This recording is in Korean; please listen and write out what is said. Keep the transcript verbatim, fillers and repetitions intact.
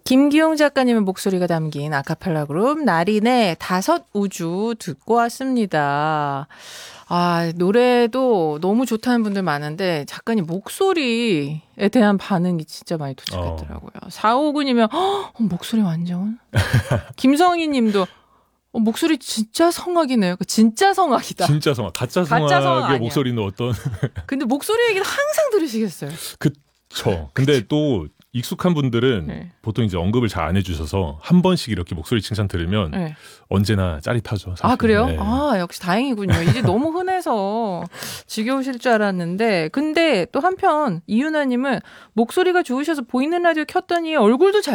김기용 작가님의 목소리가 담긴 아카펠라 그룹 나린의 다섯 우주 듣고 왔습니다. 아, 노래도 너무 좋다는 분들 많은데 작가님 목소리에 대한 반응이 진짜 많이 도착했더라고요. 어. 사오구님은 목소리 완전. 김성희 님도 어, 목소리 진짜 성악이네요. 진짜 성악이다. 진짜 성악. 가짜 성악의 가짜 성악 목소리는 어떤. 근데 목소리 얘기는 항상 들으시겠어요. 그쵸. 근데 그쵸. 또 익숙한 분들은 네. 보통 이제 언급을 잘 안 해주셔서 한 번씩 이렇게 목소리 칭찬 들으면 네. 언제나 짜릿하죠. 사실. 아 그래요? 네. 아 역시 다행이군요. 이제 너무 흔해서 지겨우실 줄 알았는데 근데 또 한편 이윤아님은 목소리가 좋으셔서 보이는 라디오 켰더니 얼굴도 잘